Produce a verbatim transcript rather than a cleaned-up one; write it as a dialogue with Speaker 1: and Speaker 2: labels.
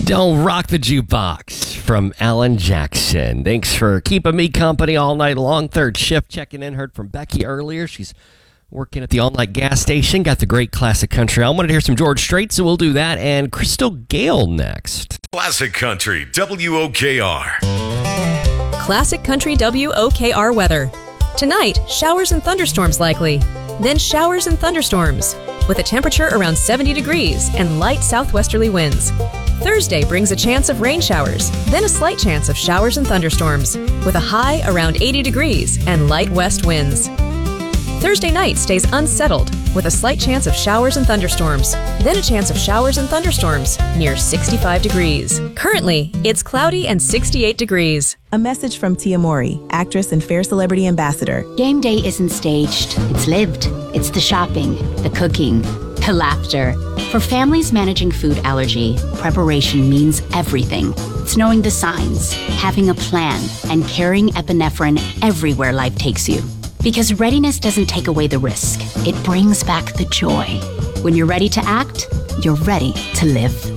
Speaker 1: Don't rock the jukebox from Alan Jackson. Thanks for keeping me company all night long. Third shift checking in. Heard from Becky earlier. She's working at the all-night gas station. Got the great classic country. I wanted to hear some George Strait, so we'll do that. And Crystal Gale next.
Speaker 2: Classic Country, W O K R.
Speaker 3: Classic Country W O K R weather. Tonight, showers and thunderstorms likely. Then showers and thunderstorms, with a temperature around seventy degrees and light southwesterly winds. Thursday brings a chance of rain showers, then a slight chance of showers and thunderstorms, with a high around eighty degrees and light west winds. Thursday night stays unsettled, with a slight chance of showers and thunderstorms, then a chance of showers and thunderstorms near sixty-five degrees. Currently, it's cloudy and sixty-eight degrees.
Speaker 4: A message from Tia Mori, actress and Fair Celebrity Ambassador.
Speaker 5: Game day isn't staged. It's lived. It's the shopping, the cooking, the laughter. For families managing food allergy, preparation means everything. It's knowing the signs, having a plan, and carrying epinephrine everywhere life takes you. Because readiness doesn't take away the risk. It brings back the joy. When you're ready to act, you're ready to live.